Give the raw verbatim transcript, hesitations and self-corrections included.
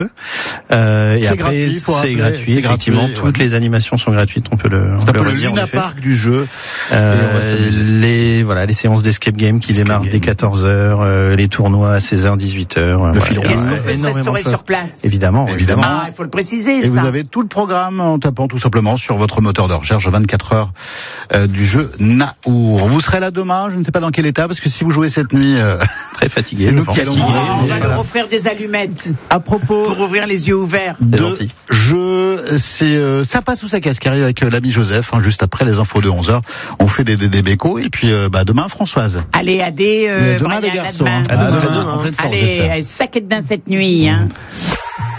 Euh, et c'est après, gratuit, c'est rappeler, gratuit. c'est effectivement, gratuit, toutes ouais. les animations sont gratuites. On peut le, on c'est peut un peu le le dire. Luna Park du jeu. Euh, les voilà, les séances d'escape game qui Escape démarrent game. dès quatorze heures, euh, les tournois à seize heures, dix-huit heures. Le voilà, filon. il y a Est-ce qu'on peut se énormément de restaurer choses. sur place? Évidemment, Évidemment. Ah, il faut le préciser, Et ça. vous avez tout le programme en tapant tout simplement sur votre moteur de recherche vingt-quatre heures euh, du jeu Naour. Vous serez là demain, je ne sais pas dans quel état, parce que si vous jouez cette nuit, euh, très fatigué. c'est je nous pense. qui allons- Oh, on va Voilà. leur offrir des allumettes À propos pour ouvrir les yeux ouverts. C'est de gentil. jeu, c'est euh, ça passe ou ça casse qui arrive avec euh, l'ami Joseph, hein, juste après les infos de onze heures. On fait des, des, des bécos et puis euh, bah, demain Françoise. Allez, à des, Et euh, demain Brian, les à garçons. demain. hein. À demain, demain. en pleine forme, j'espère. Allez, sac et dedans cette nuit, hein.